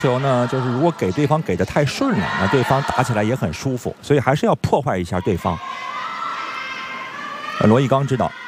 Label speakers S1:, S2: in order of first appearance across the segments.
S1: 球呢，就是如果给对方给的太顺了，那对方打起来也很舒服，所以还是要破坏一下对方。罗毅刚知道。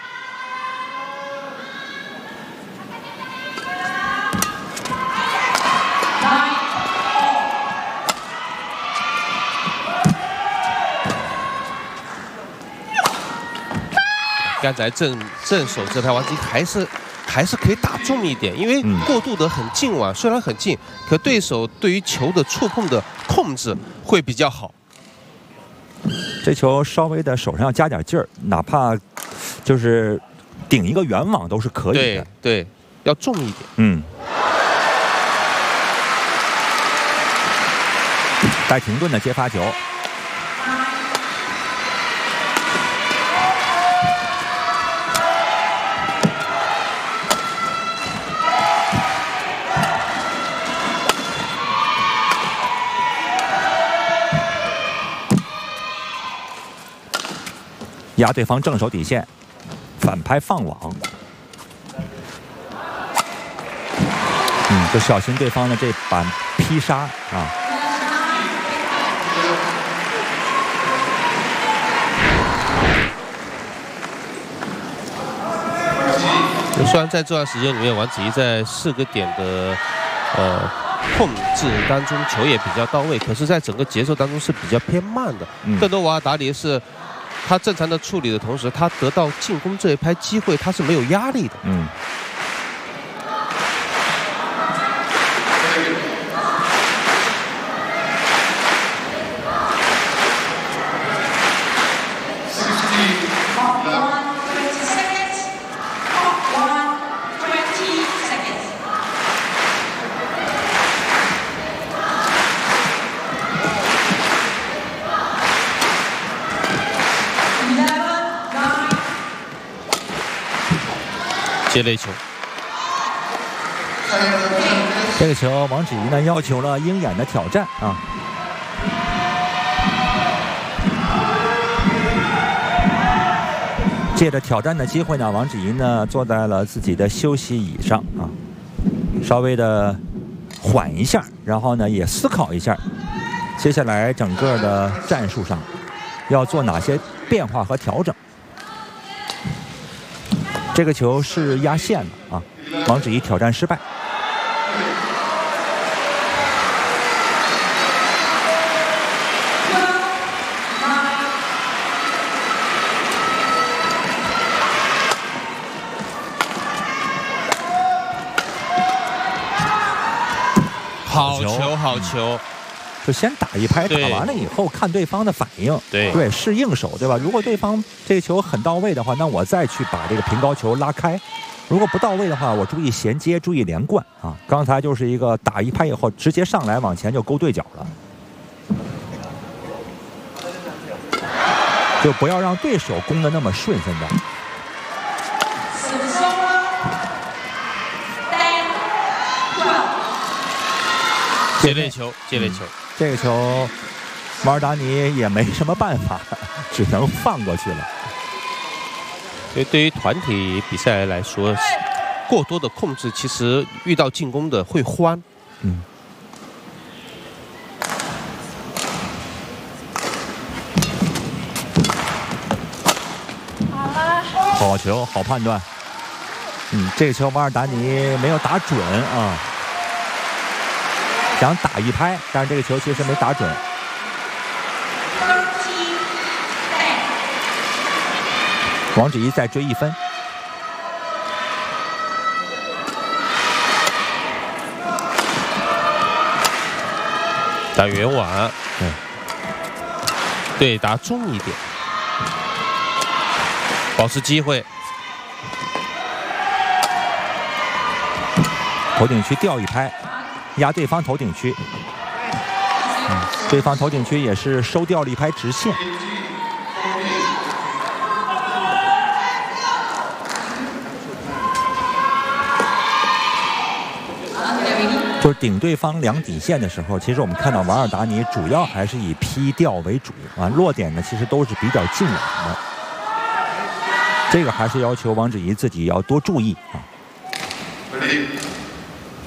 S2: 刚才正手这拍王子怡还是可以打重一点，因为过渡的很近啊，虽然很近，可对手对于球的触碰的控制会比较好。
S1: 这球稍微的手上要加点劲儿，哪怕就是顶一个圆网都是可以的。
S2: 对，要重一点。
S1: 带停顿的接发球。压对方正手底线，反拍放网。就小心对方的这板劈杀啊。
S2: 虽然在这段时间里面，王子怡在4个点的控制当中球也比较到位，可是在整个节奏当中是比较偏慢的。更多瓦尔达尼是。他正常的处理的同时，他得到进攻这一拍机会，他是没有压力的。接类球，
S1: 这个球王芷怡呢要求了鹰眼的挑战啊。借着挑战的机会呢，王芷怡呢坐在了自己的休息椅上啊，稍微的缓一下，然后呢也思考一下，接下来整个的战术上要做哪些变化和调整。这个球是压线了啊，王芷怡挑战失败。
S2: 好球！
S1: 就先打一拍，打完了以后看对方的反应，对，是应手，对吧？如果对方这个球很到位的话，那我再去把这个平高球拉开；如果不到位的话，我注意衔接，注意连贯啊。刚才就是一个打一拍以后直接上来往前就勾对角了，就不要让对手攻得那么顺。现在。
S2: 接类球，
S1: 这个球，瓦尔达尼也没什么办法，只能放过去了。
S2: 所以对于团体比赛来说，过多的控制其实遇到进攻的会慌。
S1: 好球，好判断。这个球瓦尔达尼没有打准啊。想打一拍，但是这个球其实没打准。王芷怡再追1分。
S2: 打圆网，对，打重一点，保持机会。
S1: 头顶区吊一拍。压对方头顶区，对方头顶区也是收掉了一拍直线。就是顶对方两底线的时候，其实我们看到瓦尔达尼主要还是以劈吊为主啊，落点呢其实都是比较近的。这个还是要求王芷怡自己要多注意啊。